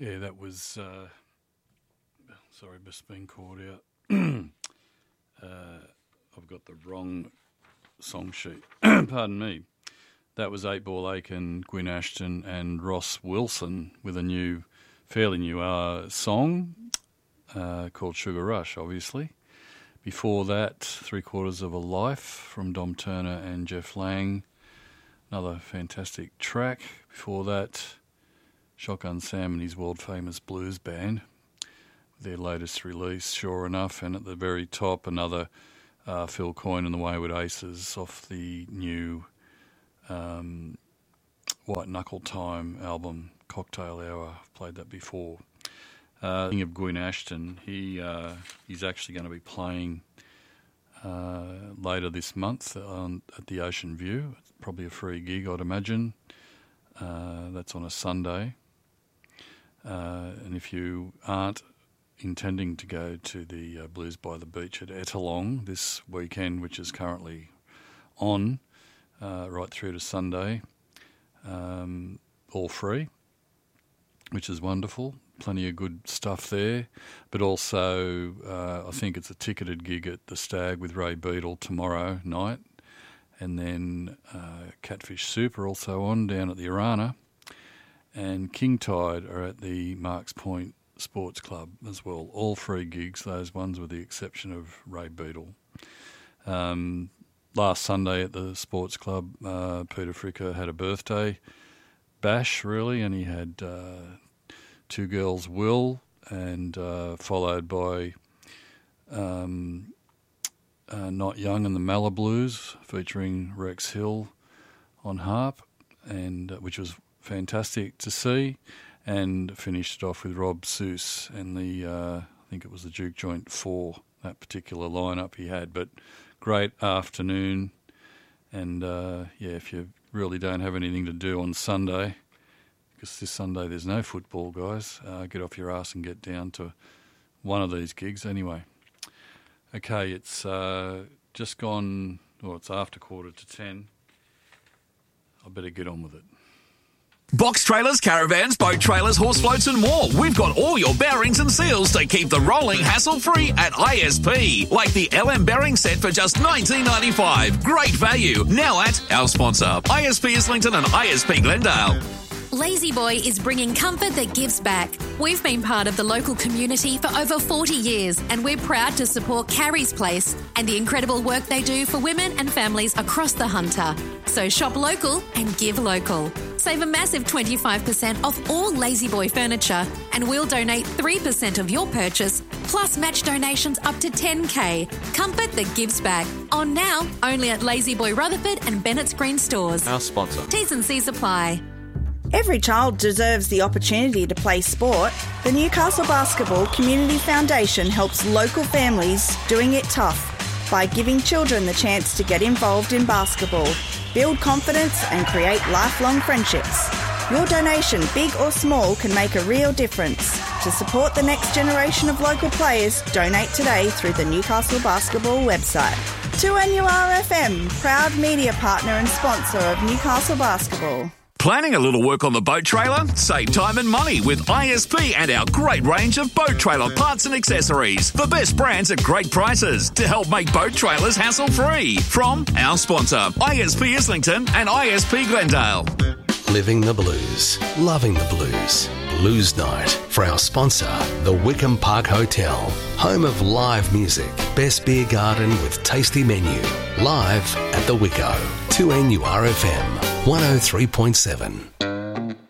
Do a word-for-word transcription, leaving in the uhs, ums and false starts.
Yeah, that was, uh, sorry, just been called out. uh, I've got the wrong song sheet. Pardon me. That was eight Ball Aiken, Gwyn Ashton and Ross Wilson with a new, fairly new uh, song uh, called Sugar Rush, obviously. Before that, Three Quarters of a Life from Dom Turner and Jeff Lang. Another fantastic track. Before that, Shotgun Sam and his world-famous blues band, their latest release, Sure Enough, and at the very top, another uh, Phil Coyne and the Wayward Aces off the new um, White Knuckle Time album, Cocktail Hour. I've played that before. Uh, thinking of Gwyn Ashton, he uh, he's actually going to be playing uh, later this month on, at the Ocean View. It's probably a free gig, I'd imagine. Uh, that's on a Sunday. Uh, and if you aren't intending to go to the uh, Blues by the Beach at Ettalong this weekend, which is currently on uh, right through to Sunday, um, all free, which is wonderful. Plenty of good stuff there. But also, uh, I think it's a ticketed gig at the Stag with Ray Beadle tomorrow night. And then uh, Catfish Soup are also on down at the Arana. And King Tide are at the Marks Point Sports Club as well. All free gigs, those ones with the exception of Ray Beadle. Um, last Sunday at the Sports Club, uh, Peter Fricker had a birthday bash, really, and he had uh, Two Girls Will and uh, followed by um, uh, Not Young and the Malablues featuring Rex Hill on harp, and uh, which was fantastic to see, and finished it off with Rob Seuss and the, uh, I think it was the Duke Joint Four, that particular lineup he had. But great afternoon, and uh, yeah, if you really don't have anything to do on Sunday, because this Sunday there's no football, guys, uh, get off your ass and get down to one of these gigs anyway. Okay, it's uh, just gone, well, it's after quarter to ten. I better get on with it. Box trailers, caravans, boat trailers, horse floats and more. We've got all your bearings and seals to keep the rolling hassle-free at I S P. Like the L M bearing set for just nineteen ninety-five. Great value. Now at our sponsor, I S P Islington and I S P Glendale. Lazy Boy is bringing comfort that gives back. We've been part of the local community for over forty years, and we're proud to support Carrie's Place and the incredible work they do for women and families across the Hunter. So shop local and give local. Save a massive twenty-five percent off all Lazy Boy furniture, and we'll donate three percent of your purchase, plus match donations up to ten K. Comfort that gives back. On now, only at Lazy Boy Rutherford and Bennett's Green stores. Our sponsor. T's and C's apply. Every child deserves the opportunity to play sport. The Newcastle Basketball Community Foundation helps local families doing it tough by giving children the chance to get involved in basketball, build confidence and create lifelong friendships. Your donation, big or small, can make a real difference. To support the next generation of local players, donate today through the Newcastle Basketball website. two N U R F M, proud media partner and sponsor of Newcastle Basketball. Planning a little work on the boat trailer? Save time and money with I S P and our great range of boat trailer parts and accessories. The best brands at great prices to help make boat trailers hassle-free. From our sponsor, I S P Islington and I S P Glendale. Living the blues, loving the blues. Blues Night for our sponsor, the Wickham Park Hotel. Home of live music, best beer garden with tasty menu. Live at the Wicko. two N U R F M, one oh three point seven.